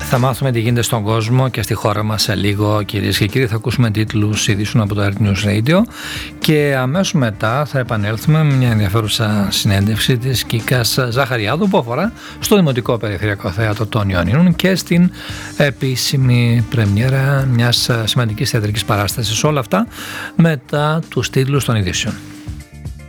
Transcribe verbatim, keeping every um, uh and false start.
Θα μάθουμε τι γίνεται στον κόσμο και στη χώρα μας σε λίγο, κυρίες και κύριοι. Θα ακούσουμε τίτλους ειδήσεων από το Earth News Radio και αμέσως μετά θα επανέλθουμε με μια ενδιαφέρουσα συνέντευξη της Κίκας Ζαχαριάδου που αφορά στο Δημοτικό Περιφερειακό Θέατρο των Ιωνίων και στην επίσημη πρεμιέρα μιας σημαντικής θεατρικής παράστασης. Όλα αυτά μετά τους τίτλους των ειδήσεων.